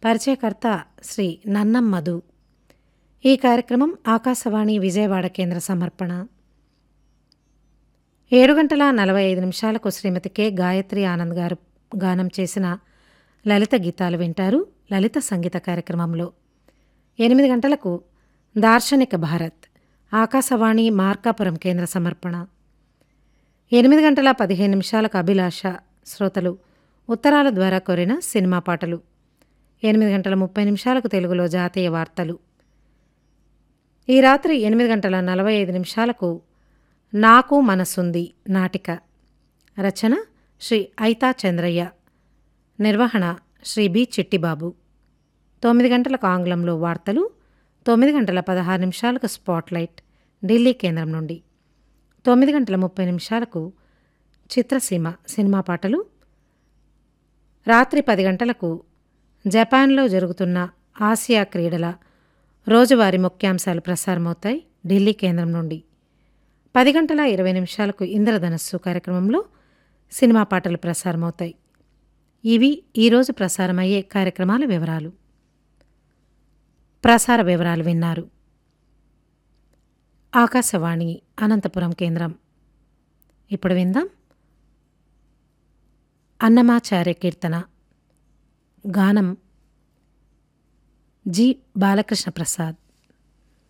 పరిచయకర్త శ్రీ నన్నం మధు. ఈ కార్యక్రమం ఆకాశవాణి విజయవాడ కేంద్ర సమర్పణ. 7:45 శ్రీమతి కె గాయత్రి ఆనంద్ గారు గానం చేసిన లలిత గీతాలు వింటారు లలిత సంగీత కార్యక్రమంలో. 8 గంటలకు దార్శనిక భారత్ ఆకాశవాణి మార్కాపురం కేంద్ర సమర్పణ. 8:15 అభిలాష శ్రోతలు ఉత్తరాల ద్వారా కోరిన సినిమా పాటలు. 8:30 తెలుగులో జాతీయ వార్తలు. ఈ రాత్రి 8:45 నాకు మనసుంది నాటిక. రచన శ్రీ ఐతా చంద్రయ్య. నిర్వహణ శ్రీ బి చిట్టిబాబు. 9 గంటలకు ఆంగ్లంలో వార్తలు. 9:16 స్పాట్లైట్ ఢిల్లీ కేంద్రం నుండి. 9:30 చిత్రసీమ సినిమా పాటలు. రాత్రి 10 గంటలకు జపాన్లో జరుగుతున్న ఆసియా క్రీడల రోజువారీ ముఖ్యాంశాలు ప్రసారమవుతాయి ఢిల్లీ కేంద్రం నుండి. 10:20 ఇంద్రధనస్సు కార్యక్రమంలో సినిమా పాటలు ప్రసారమవుతాయి. ఇవి ఈరోజు ప్రసారమయ్యే కార్యక్రమాల వివరాలు. ప్రసార వివరాలు విన్నారు. ఆకాశవాణి అనంతపురం కేంద్రం. ఇప్పుడు విందాం అన్నమాచార్య కీర్తన. గానం జి బాలకృష్ణ ప్రసాద్.